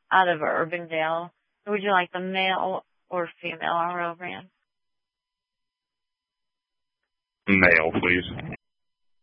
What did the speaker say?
out of Urbandale. Would you like the male or female RO brand? Male, please.